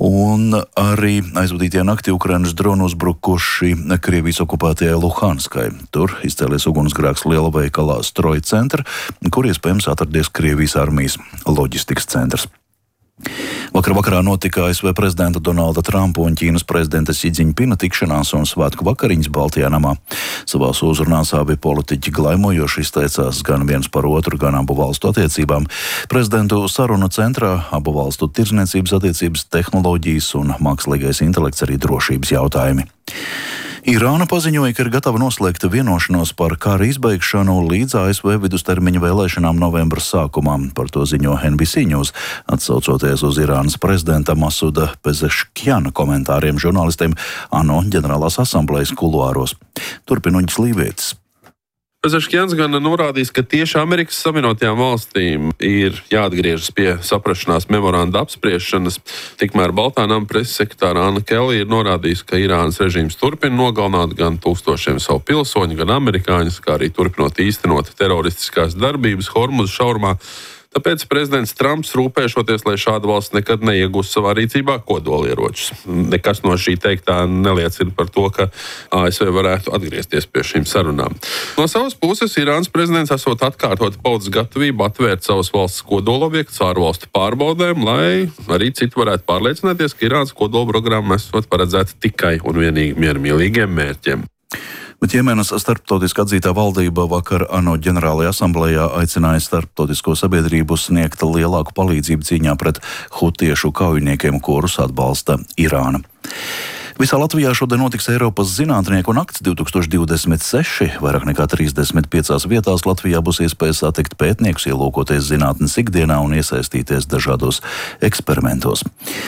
Un arī aizvadītajā naktī Ukrainas droni uzbrukuši Krievijas okupētajai Luhanskai. Tur izcēlies ugunsgrēks liela veikalā Stroja centra, kur iespējams atradies Krievijas armijas loģistikas centrs. Vakarā notika ASV prezidenta Donalda Trumpa un Ķīnas prezidenta Si Džiņpina tikšanās un svētku vakariņas Baltijā namā. Savās uzrunās abi politiķi glaimojoši izteicās gan viens par otru, gan abu valstu attiecībām. Prezidentu sarunu centrā abu valstu tirdzniecības attiecības, tehnoloģijas un mākslīgais intelekts, arī drošības jautājumi. Irāna paziņoja, ka ir gatava noslēgt vienošanos par kara izbeigšanu līdz ASV vidustermiņa vēlēšanām novembra sākumā. Par to ziņo NBC News, atsaucoties uz Irānas prezidenta Masuda Pezeškjana komentāriem žurnālistiem ANO ģenerālās asamblejas kuluāros. Turpina Uģis Līvietis. Pezeškjans gan norādījis, ka tieši Amerikas Savienotajām valstīm ir jāatgriežas pie saprašanās memoranda apspriešanas. Tikmēr Baltā nama preses sekretāra Anna Kelly ir norādījusi, ka Irānas režīms turpina nogalināt gan tūkstošiem savu pilsoņu, gan amerikāņus, kā arī turpinot īstenot teroristiskās darbības Hormuza šaurumā. Tāpēc prezidents Trumps rūpēšoties, lai šāda valsts nekad neiegūst savā rīcībā kodolieročus. Nekas no šī teiktā neliecina par to, ka ASV varētu atgriezties pie šīm sarunām. No savas puses, Irānas prezidents esot atkārtot paudzes gatavību atvērt savas valsts kodolobjektus ārvalstu pārbaudēm, lai arī citi varētu pārliecināties, ka Irānas kodolprogramma esot paredzēta tikai un vienīgi miermīlīgiem mērķiem. Bet Jemenas starptautiski atzītā valdība vakar ANO ģenerālajā asamblējā aicināja starptautisko sabiedrību sniegt lielāku palīdzību cīņā pret hutiešu kaujiniekiem, kurus atbalsta Irāna. Visā Latvijā šodien notiks Eiropas zinātnieku nakts 2026. Vairāk nekā 35 vietās Latvijā būs iespēja satikt pētniekus, ielūkoties zinātnes ikdienā un iesaistīties dažādos eksperimentos.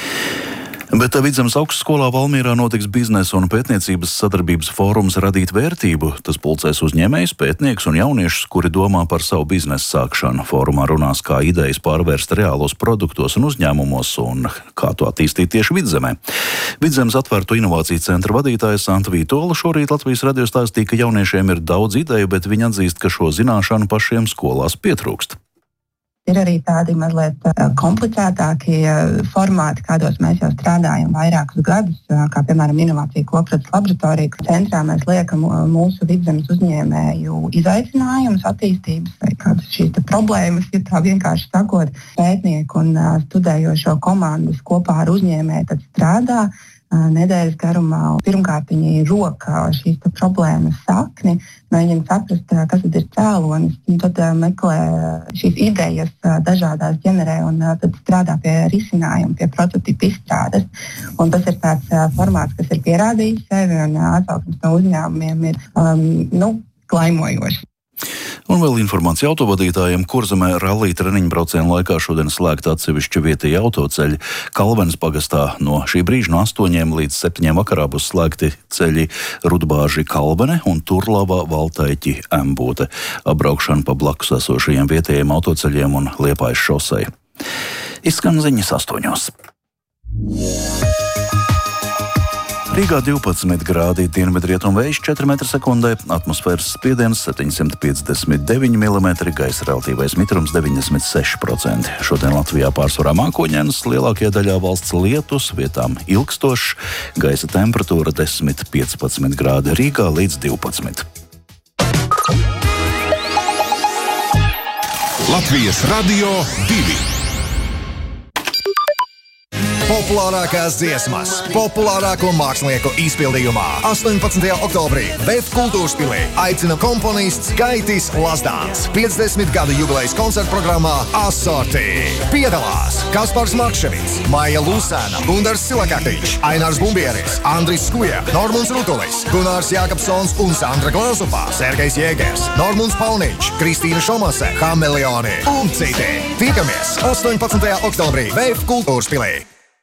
Bet Vidzemes augstskolā Valmierā notiks biznesa un pētniecības sadarbības fórums Radīt vērtību. Tas pulcēs uzņēmējus, pētniekus un jauniešus, kuri domā par savu biznesa sākšanu. Fórumā runās, kā idejas pārvērst reālos produktos un uzņēmumos un kā to attīstīt tieši Vidzemē. Vidzemes atvērto inovāciju centra vadītāja Santa Vītola šorīt Latvijas radio stāstīja, ka jauniešiem ir daudz ideju, bet viņi atzīst, ka šo zināšanu pašiem skolās pietrūkst. Ir arī tādi mazliet komplicētākie formāti, kādos mēs jau strādājam vairākus gadus, kā piemēram inovāciju kopraces laboratorija. Centrā mēs liekam mūsu Vidzemes uzņēmēju izaicinājumus, attīstības vai kādas šīs problēmas, ja tā vienkārši sakot, pētnieku un studējošo komandas kopā ar uzņēmēju tad strādā nedēļas garumā. Pirmkārt, viņi roka šīs problēmas sakni, mēģina saprast, kas tad ir cēlonis, un tad meklē šīs idejas dažādās ģenerē un tad strādā pie risinājuma, pie prototipu izstrādes. Un tas ir tāds formāts, kas ir pierādījis sevi, un atsauksmes no uzņēmumiem ir klaimojoši. Un vēl informācija autovadītājiem. Kurzemē rallija treniņu braucienu laikā šodien slēgta atsevišķa vietēja autoceļi. Kalvenes pagastā no šī brīža no 8 līdz 7 vakarā būs slēgti ceļi Rudbāži Kalvene un Turlava Valtaiķi Embūte. Apbraukšana pa blakus esošajiem vietējiem autoceļiem un Liepājas šosei. Izskan ziņas 8. Rīgā 12 grādi, dienvidrietumu vējš 4 m/sekundē, atmosfēras spiediens 759 mm, gaisa relatīvais mitrums 96%. Šodien Latvijā pārsvarā mākoņdienas, lielākajā daļā valsts lietus, vietām ilgstošs, gaisa temperatūra 10–15 grādi, Rīgā līdz 12. Latvijas Radio 2. Populārākās dziesmas, populārāko mākslinieku izpildījumā. 18. oktobrī VF Kultūrspilī aicina komponists Gaitis Lazdāns. 50 gadu jubilejas koncertprogrammā Assorti. Piedalās Kaspars Markševits, Maija Lūsēna, Gundars Silakaktiņš, Ainārs Bumbieris, Andris Skuja, Normunds Rutulis, Gunārs Jākapsons un Sandra Glāzupā, Sergejs Jēgers, Normunds Palniņš, Kristīna Šomase, Hameleoni un citi. Tiekamies 18. oktobrī VF Kultūrspilī.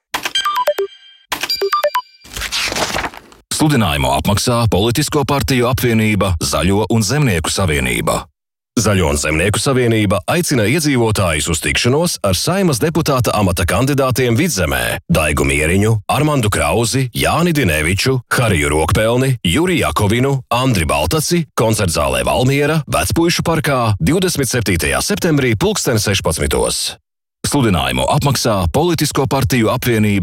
Sludinājumu apmaksā Politisko partiju apvienība Zaļo un Zemnieku savienība. Zaļo un Zemnieku savienība aicina iedzīvotājus uz tikšanos ar Saeimas deputāta amata kandidātiem Vidzemē Daigu Mieriņu, Armandu Krauzi, Jāni Dineviču, Hariju Rokpelni, Juriju Jakovinu, Andri Baltaci, koncertzālē Valmiera, Vecpuišu parkā 27. septembrī 16:00. Sludinājumu apmaksā Politisko partiju apvienība